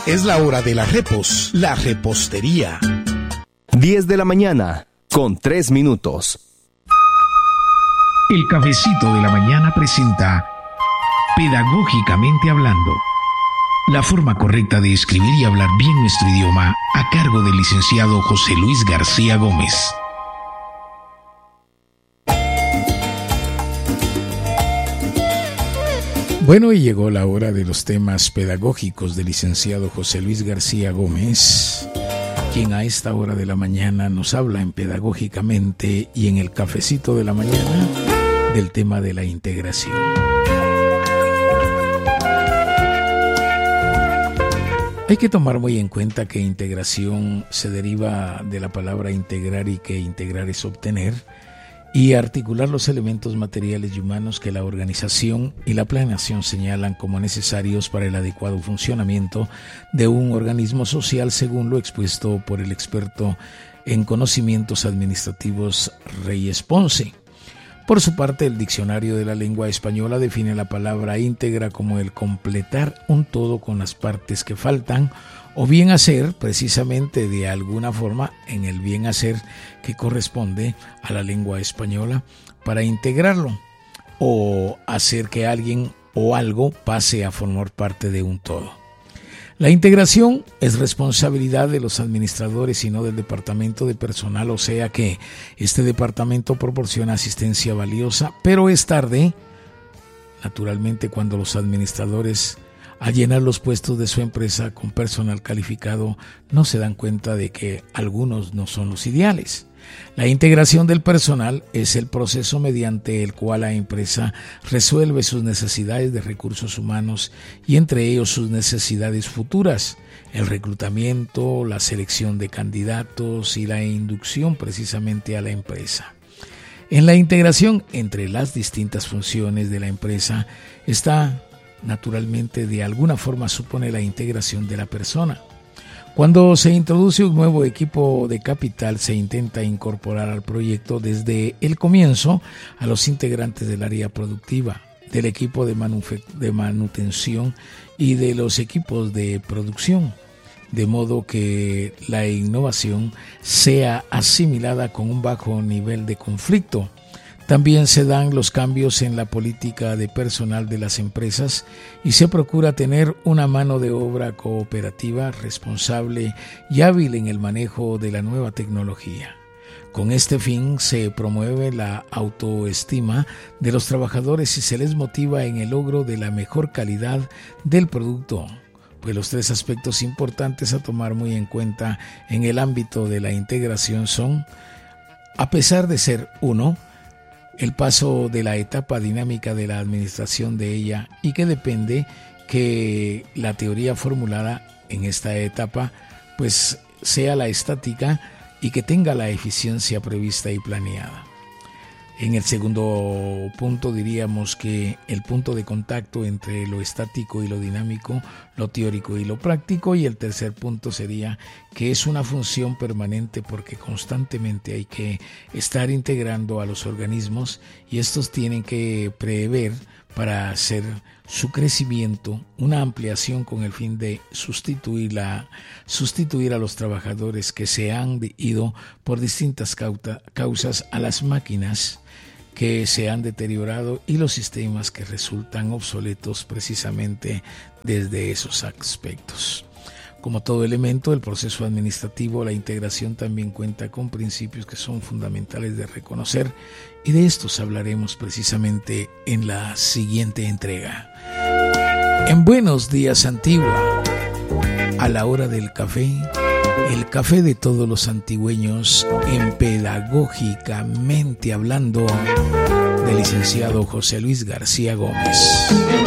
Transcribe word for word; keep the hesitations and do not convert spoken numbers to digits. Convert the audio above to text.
Es la hora de la repos, la repostería. diez de la mañana, con tres minutos. El cafecito de la mañana presenta Pedagógicamente Hablando, la forma correcta de escribir y hablar bien nuestro idioma, a cargo del licenciado José Luis García Gómez. Bueno, y llegó la hora de los temas pedagógicos del licenciado José Luis García Gómez, quien a esta hora de la mañana nos habla en Pedagógicamente y en el cafecito de la mañana del tema de la integración. Hay que tomar muy en cuenta que integración se deriva de la palabra integrar y que integrar es obtener y articular los elementos materiales y humanos que la organización y la planeación señalan como necesarios para el adecuado funcionamiento de un organismo social, según lo expuesto por el experto en conocimientos administrativos Reyes Ponce. Por su parte, el Diccionario de la Lengua Española define la palabra íntegra como el completar un todo con las partes que faltan, o bien hacer precisamente de alguna forma en el bien hacer que corresponde a la lengua española para integrarlo, o hacer que alguien o algo pase a formar parte de un todo. La integración es responsabilidad de los administradores y no del departamento de personal, o sea que este departamento proporciona asistencia valiosa, pero es tarde, naturalmente, cuando los administradores, al llenar los puestos de su empresa con personal calificado, no se dan cuenta de que algunos no son los ideales. La integración del personal es el proceso mediante el cual la empresa resuelve sus necesidades de recursos humanos y entre ellos sus necesidades futuras, el reclutamiento, la selección de candidatos y la inducción precisamente a la empresa. En la integración entre las distintas funciones de la empresa está, naturalmente, de alguna forma supone la integración de la persona. Cuando se introduce un nuevo equipo de capital, se intenta incorporar al proyecto desde el comienzo a los integrantes del área productiva, del equipo de, manufe- de manutención y de los equipos de producción, de modo que la innovación sea asimilada con un bajo nivel de conflicto. También se dan los cambios en la política de personal de las empresas y se procura tener una mano de obra cooperativa, responsable y hábil en el manejo de la nueva tecnología. Con este fin se promueve la autoestima de los trabajadores y se les motiva en el logro de la mejor calidad del producto. Pues los tres aspectos importantes a tomar muy en cuenta en el ámbito de la integración son, a pesar de ser uno, el paso de la etapa dinámica de la administración de ella y que depende que la teoría formulada en esta etapa pues sea la estática y que tenga la eficiencia prevista y planeada. En el segundo punto diríamos que el punto de contacto entre lo estático y lo dinámico, lo teórico y lo práctico, y el tercer punto sería que es una función permanente porque constantemente hay que estar integrando a los organismos y estos tienen que prever para hacer su crecimiento una ampliación con el fin de sustituir, la, sustituir a los trabajadores que se han ido por distintas cauta, causas a las máquinas que se han deteriorado y los sistemas que resultan obsoletos precisamente desde esos aspectos. Como todo elemento del proceso administrativo, la integración también cuenta con principios que son fundamentales de reconocer y de estos hablaremos precisamente en la siguiente entrega. En Buenos Días Antigua, a la hora del café, el café de todos los antigüeños en Pedagógicamente Hablando, del licenciado José Luis García Gómez.